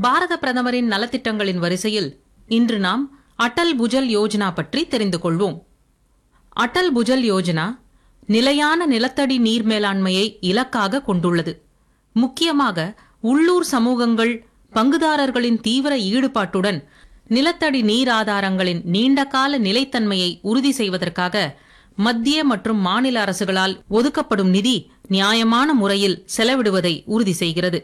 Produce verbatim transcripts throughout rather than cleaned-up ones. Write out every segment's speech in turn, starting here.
பாரத பிரதமரின் நலத்திட்டங்களின் வரிசையில் இன்று நாம் அடல் புஜல் யோஜனா பற்றி தெரிந்து கொள்வோம். அடல் புஜல் யோஜனா நிலையான நிலத்தடி நீர் மேலாண்மையை இலக்காக கொண்டுள்ளது. முக்கியமாக உள்ளூர் சமூகங்கள் பங்குதாரர்களின் தீவிர ஈடுபாட்டுடன் நிலத்தடி நீர் ஆதாரங்களின் நீண்டகால நிலைத்தன்மையை உறுதி செய்வதற்காக மத்திய மற்றும் மாநில அரசுகளால் ஒதுக்கப்படும் நிதி நியாயமான முறையில் செலவிடுவதை உறுதி செய்கிறது.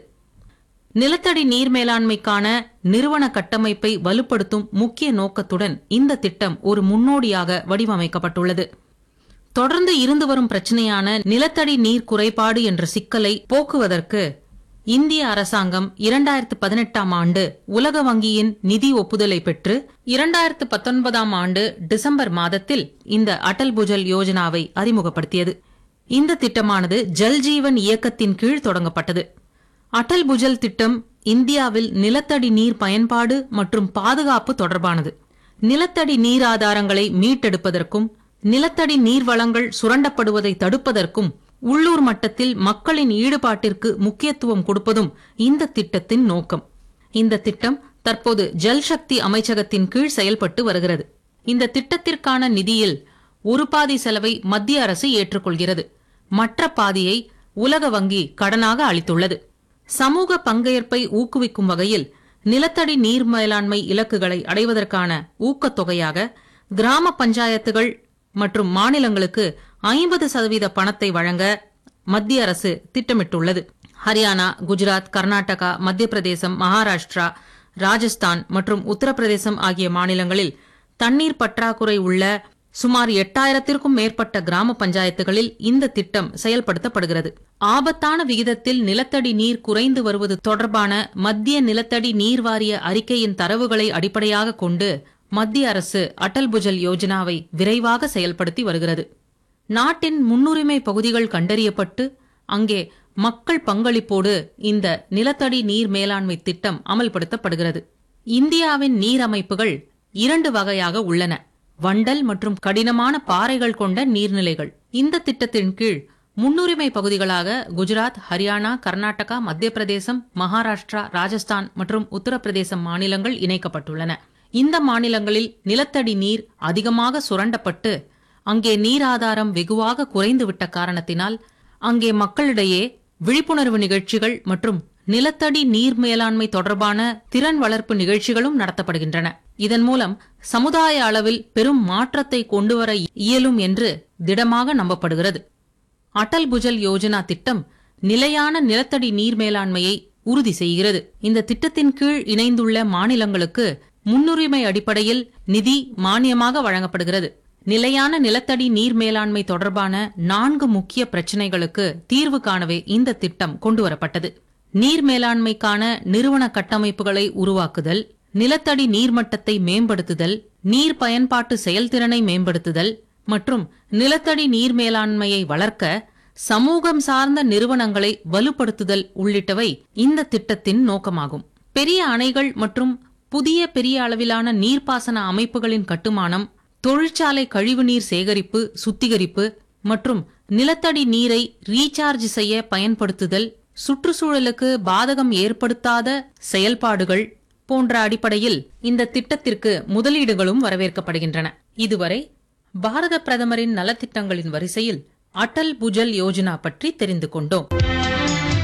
நிலத்தடி நீர் மேலாண்மைக்கான நிறுவன கட்டமைப்பை வலுப்படுத்தும் முக்கிய நோக்கத்துடன் இந்த திட்டம் ஒரு முன்னோடியாக வடிவமைக்கப்பட்டுள்ளது. தொடர்ந்து இருந்து வரும் பிரச்சனையான நிலத்தடி நீர் குறைபாடு என்ற சிக்கலை போக்குவதற்கு இந்திய அரசாங்கம் இரண்டாயிரத்து பதினெட்டாம் ஆண்டு உலக வங்கியின் நிதி ஒப்புதலை பெற்று இரண்டாயிரத்து பத்தொன்பதாம் ஆண்டு டிசம்பர் மாதத்தில் இந்த அடல் புஜல் யோஜனாவை அறிமுகப்படுத்தியது. இந்த திட்டமானது ஜல் ஜீவன் இயக்கத்தின் கீழ் தொடங்கப்பட்டது. அடல் புஜல் திட்டம் இந்தியாவில் நிலத்தடி நீர் பயன்பாடு மற்றும் பாதுகாப்பு தொடர்பானது. நிலத்தடி நீர் ஆதாரங்களை மீட்டெடுப்பதற்கும் நிலத்தடி நீர் வளங்கள் சுரண்டப்படுவதை தடுப்பதற்கும் உள்ளூர் மட்டத்தில் மக்களின் ஈடுபாட்டிற்கு முக்கியத்துவம் கொடுப்பதும் இந்த திட்டத்தின் நோக்கம். இந்த திட்டம் தற்போது ஜல் சக்தி அமைச்சகத்தின் கீழ் செயல்பட்டு வருகிறது. இந்த திட்டத்திற்கான நிதியில் ஒரு பாதி செலவை மத்திய அரசு ஏற்றுக்கொள்கிறது. மற்ற பாதியை உலக வங்கி கடனாக அளித்துள்ளது. சமூக பங்கேற்பை ஊக்குவிக்கும் வகையில் நிலத்தடி நீர் மேலாண்மை இலக்குகளை அடைவதற்கான ஊக்கத்தொகையாக கிராம பஞ்சாயத்துகள் மற்றும் மாநிலங்களுக்கு ஐம்பது சதவீத பணத்தை வழங்க மத்திய அரசு திட்டமிட்டுள்ளது. ஹரியானா, குஜராத், கர்நாடகா, மத்திய பிரதேசம், மகாராஷ்டிரா, ராஜஸ்தான் மற்றும் உத்தரப்பிரதேசம் ஆகிய மாநிலங்களில் தண்ணீர் பற்றாக்குறை உள்ள சுமார் எட்டாயிரத்திற்கும் மேற்பட்ட கிராம பஞ்சாயத்துகளில் இந்த திட்டம் செயல்படுத்தப்படுகிறது. ஆபத்தான விகிதத்தில் நிலத்தடி நீர் குறைந்து வருவது தொடர்பான மத்திய நிலத்தடி நீர் வாரிய அறிக்கையின் தரவுகளை அடிப்படையாக கொண்டு மத்திய அரசு அடல் புஜல் யோஜனாவை விரைவாக செயல்படுத்தி வருகிறது. நாட்டின் முன்னுரிமை பகுதிகள் கண்டறியப்பட்டு அங்கே மக்கள் பங்களிப்போடு இந்த நிலத்தடி நீர் மேலாண்மை திட்டம் அமல்படுத்தப்படுகிறது. இந்தியாவின் நீர் அமைப்புகள் இரண்டு வகையாக உள்ளன: வண்டல் மற்றும் கடினமான பாறைகள் கொண்ட நீர்நிலைகள். இந்த திட்டத்தின் கீழ் முன்னுரிமை பகுதிகளாக குஜராத், ஹரியானா, கர்நாடகா, மத்திய பிரதேசம், மகாராஷ்டிரா, ராஜஸ்தான் மற்றும் உத்தரப்பிரதேசம் மாநிலங்கள் இணைக்கப்பட்டுள்ளன. இந்த மாநிலங்களில் நிலத்தடி நீர் அதிகமாக சுரண்டப்பட்டு அங்கே நீர் ஆதாரம் வெகுவாக குறைந்துவிட்ட காரணத்தினால் அங்கே மக்களிடையே விழிப்புணர்வு நிகழ்ச்சிகள் மற்றும் நிலத்தடி நீர் மேலாண்மை தொடர்பான திறன் வளர்ப்பு நிகழ்ச்சிகளும் நடத்தப்படுகின்றன. இதன் மூலம் சமுதாய அளவில் பெரும் மாற்றத்தை கொண்டுவர இயலும் என்று திடமாக நம்பப்படுகிறது. அடல் புஜல் யோஜனா திட்டம் நிலையான நிலத்தடி நீர் மேலாண்மையை உறுதி செய்கிறது. இந்த திட்டத்தின் கீழ் இணைந்துள்ள மாநிலங்களுக்கு முன்னுரிமை அடிப்படையில் நிதி மானியமாக வழங்கப்படுகிறது. நிலையான நிலத்தடி நீர் மேலாண்மை தொடர்பான நான்கு முக்கிய பிரச்சினைகளுக்கு தீர்வு காணவே இந்த திட்டம் கொண்டுவரப்பட்டது. நீர் மேலாண்மைக்கான நிறுவன கட்டமைப்புகளை உருவாக்குதல், நிலத்தடி நீர்மட்டத்தை மேம்படுத்துதல், நீர் பயன்பாட்டு செயல்திறனை மேம்படுத்துதல் மற்றும் நிலத்தடி நீர் மேலாண்மையை வளர்க்க சமூகம் சார்ந்த நிறுவனங்களை வலுப்படுத்துதல் உள்ளிட்டவை இந்த திட்டத்தின் நோக்கமாகும். பெரிய அணைகள் மற்றும் புதிய பெரிய அளவிலான நீர்ப்பாசன அமைப்புகளின் கட்டுமானம், தொழிற்சாலை கழிவுநீர் சேகரிப்பு, சுத்திகரிப்பு மற்றும் நிலத்தடி நீரை ரீசார்ஜ் செய்ய பயன்படுத்துதல், சுற்றுச்சூழலுக்கு பாதகம் ஏற்படுத்தாத செயல்பாடுகள் போன்ற அடிப்படையில் இந்த திட்டத்திற்கு முதலீடுகளும் வரவேற்கப்படுகின்றன. இதுவரை பாரத பிரதமரின் நலத்திட்டங்களின் வரிசையில் அடல் புஜல் யோஜனா பற்றி தெரிந்து கொண்டோம்.